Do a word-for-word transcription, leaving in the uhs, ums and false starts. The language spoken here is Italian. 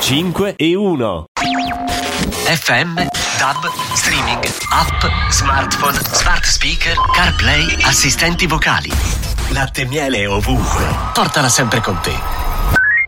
cinque e uno. F M, D A B, streaming, app, smartphone, smart speaker, CarPlay, assistenti vocali. Latte e miele ovunque. Portala sempre con te.